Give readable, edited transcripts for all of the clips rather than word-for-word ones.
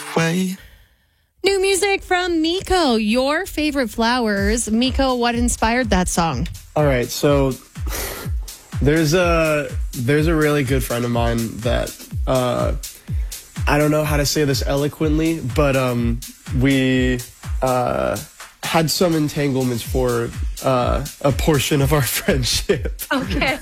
way. New music from Miko, your favorite flowers. Miko, what inspired that song? All right, so there's a really good friend of mine that I don't know how to say this eloquently, but we had some entanglements for a portion of our friendship. Okay.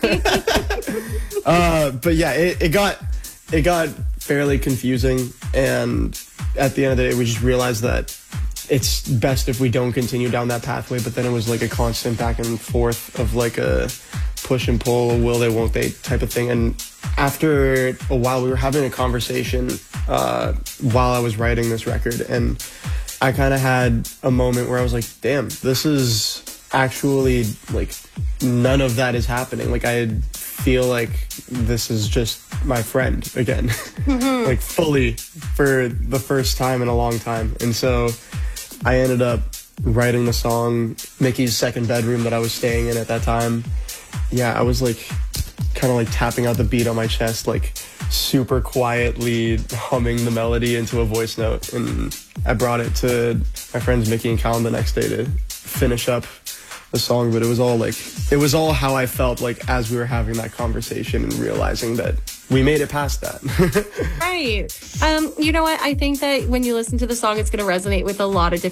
But yeah, it got fairly confusing, and at the end of the day, we just realized that it's best if we don't continue down that pathway. But then it was like a constant back and forth of like a push and pull, a will they, won't they type of thing. And after a while, we were having a conversation while I was writing this record, and I kind of had a moment where I was like, damn, this is actually like none of that is happening. Like I feel like this is just my friend again, like fully for the first time in a long time. And so I ended up writing the song Mickey's second bedroom that I was staying in at that time. Yeah, I was like kind of like tapping out the beat on my chest, like super quietly humming the melody into a voice note. And I brought it to my friends Mickey and Callum the next day to finish up the song. But it was all how I felt like as we were having that conversation and realizing that we made it past that. Right. You know what? I think that when you listen to the song, it's going to resonate with a lot of different